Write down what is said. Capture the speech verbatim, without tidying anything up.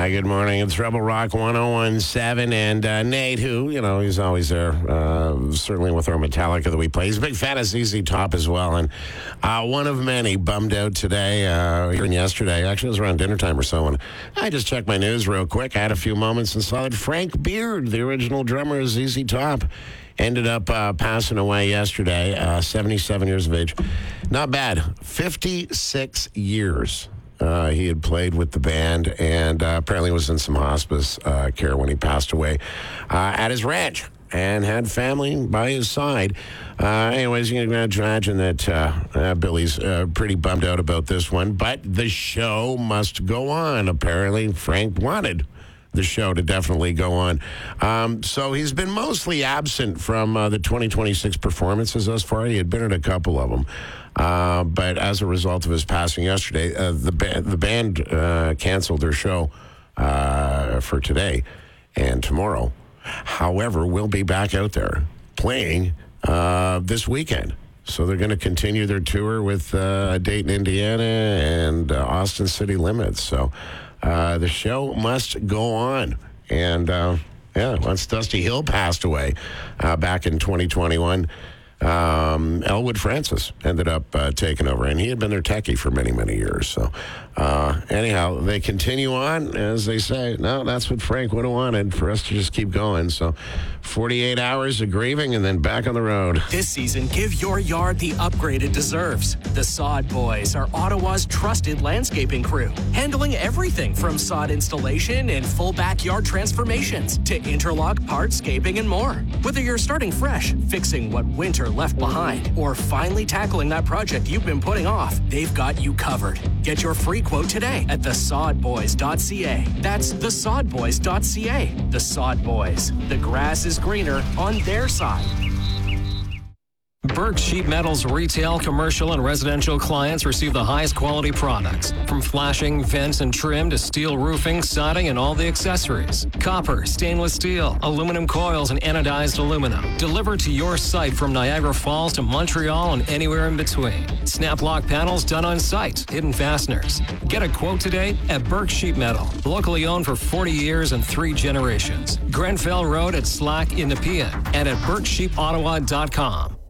Uh, good morning. It's Rebel Rock one oh one point seven. And uh, Nate, who, you know, he's always there, uh, certainly with our Metallica that we play. He's a big fan of Z Z Top as well. And uh, one of many bummed out today, uh, even yesterday. Actually, it was around dinner time or so. And I just checked my news real quick. I had a few moments and saw that Frank Beard, the original drummer of Z Z Top, ended up uh, passing away yesterday, uh, seventy-seven years of age. Not bad. fifty-six years. Uh, he had played with the band and uh, apparently was in some hospice uh, care when he passed away uh, at his ranch and had family by his side. Uh, anyways, you can imagine that uh, uh, Billy's uh, pretty bummed out about this one, but the show must go on. Apparently, Frank wanted the show to definitely go on. Um, so he's been mostly absent from uh, the twenty twenty-six performances thus far. He had been at a couple of them. Uh, but as a result of his passing yesterday, uh, the, ba- the band uh, canceled their show uh, for today and tomorrow. However, we'll be back out there playing uh, this weekend. So they're going to continue their tour with uh, Dayton, Indiana, and uh, Austin City Limits. So uh, the show must go on. And uh, yeah, once Dusty Hill passed away uh, back in twenty twenty-one, Um, Elwood Francis ended up uh, taking over, and he had been their techie for many, many years. So, uh, anyhow, they continue on, as they say. No, that's what Frank would have wanted, for us to just keep going. So, forty-eight hours of grieving and then back on the road. This season, give your yard the upgrade it deserves. The Sod Boys are Ottawa's trusted landscaping crew, handling everything from sod installation and full backyard transformations to interlock, hardscaping, and more. Whether you're starting fresh, fixing what winter left behind, or finally tackling that project you've been putting off, they've got you covered. Get your free quote today at the sod boys dot c a. That's the sod boys dot c a. The Sod Boys. The grass is greener on their side. Burke Sheet Metal's retail, commercial, and residential clients receive the highest quality products, from flashing, vents, and trim to steel roofing, siding, and all the accessories. Copper, stainless steel, aluminum coils, and anodized aluminum. Delivered to your site from Niagara Falls to Montreal and anywhere in between. Snap lock panels done on site. Hidden fasteners. Get a quote today at Burke Sheet Metal. Locally owned for forty years and three generations. Grenfell Road at Slack in Nepean and at burke sheep ottawa dot com.